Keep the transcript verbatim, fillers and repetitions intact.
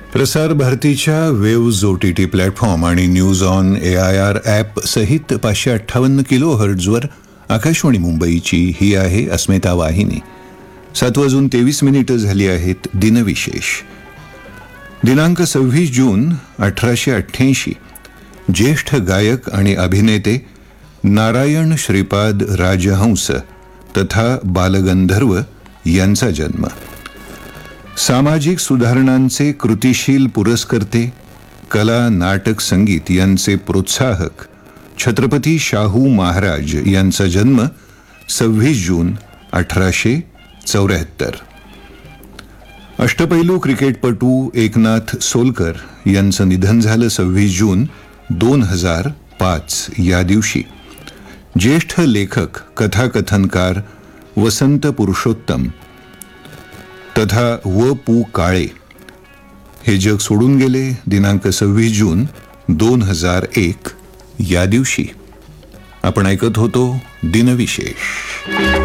प्रसार भारतीच्या waves O T T platform आणि news on A I R app सहित पाचशे अठ्ठावन्न किलो हर्ट्झवर आकाशवाणी मुंबईची ही आहे अस्मिता वाहिनी. सात वाजून तेवीस मिनिटं झाली आहेत. दिनविशेष दिनांक सव्वीस जून अठराशे अठ्ठ्याऐंशी ज्येष्ठ गायक आणि अभिनेते नारायण श्रीपाद राजहंस तथा बालगंधर्व यांचा जन्म. सामाजिक सुधारणांचे कृतिशील पुरस्कर्ते, कला नाटक संगीत यांचे प्रोत्साहक छत्रपती शाहू महाराज यांचा जन्म सव्वीस जून अठराशे चौऱ्याहत्तर. अष्टपैलू क्रिकेटपटू एकनाथ सोलकर यांचं निधन झालं सव्वीस जून दोन हजार पाच या दिवशी. ज्येष्ठ लेखक कथाकथनकार वसंत पुरुषोत्तम तथा व पु काळे हे जग सोडून गेले दिनांक सव्वीस जून दोन हजार एक या दिवशी. आपण ऐकत होतो दिनविशेष.